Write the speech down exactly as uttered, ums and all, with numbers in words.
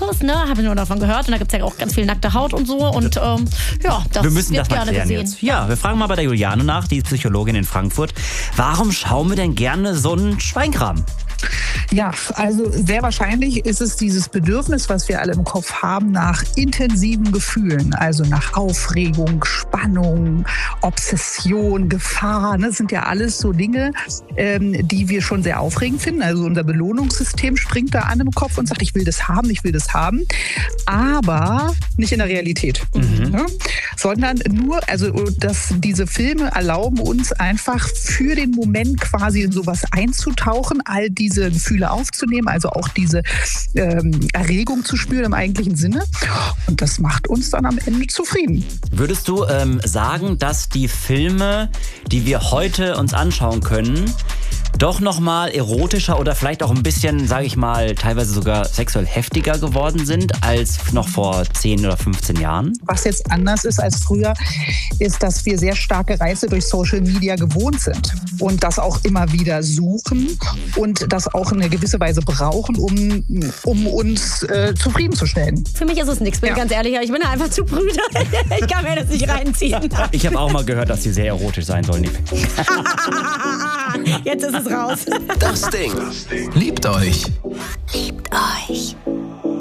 Zirkus, ne? Habe ich nur davon gehört. Und da gibt es ja auch ganz viel nackte Haut und so. Und ähm, ja, das wir müssen wird das mal gerne klären gesehen. jetzt. Ja, wir fragen mal bei der Juliane nach, die ist Psychologin in Frankfurt. Warum schauen wir denn gerne so einen Schweinkram? Ja, also sehr wahrscheinlich ist es dieses Bedürfnis, was wir alle im Kopf haben, nach intensiven Gefühlen, also nach Aufregung, Spannung, Obsession, Gefahr. Das sind ja alles so Dinge, ähm, die wir schon sehr aufregend finden. Also unser Belohnungssystem springt da an im Kopf und sagt, ich will das haben, ich will das haben, aber nicht in der Realität, mhm. ne? Sondern nur, also dass diese Filme erlauben uns einfach für den Moment quasi in sowas einzutauchen, all diese Gefühle aufzunehmen, also auch diese ähm, Erregung zu spüren im eigentlichen Sinne. Und das macht uns dann am Ende zufrieden. Würdest du ähm, sagen, dass die Filme, die wir heute uns anschauen können, doch nochmal erotischer oder vielleicht auch ein bisschen, sage ich mal, teilweise sogar sexuell heftiger geworden sind als noch vor zehn oder fünfzehn Jahren? Was jetzt anders ist als früher, ist, dass wir sehr starke Reize durch Social Media gewohnt sind und das auch immer wieder suchen und das auch in einer gewissen Weise brauchen, um, um uns äh, zufriedenzustellen. Für mich ist es nichts, bin Ja. ganz ehrlich. Ich bin da einfach zu brüder. Ich kann mir das nicht reinziehen. Ich habe auch mal gehört, dass sie sehr erotisch sein sollen. Die Jetzt ist es raus. Das Ding. Liebt euch. Liebt euch.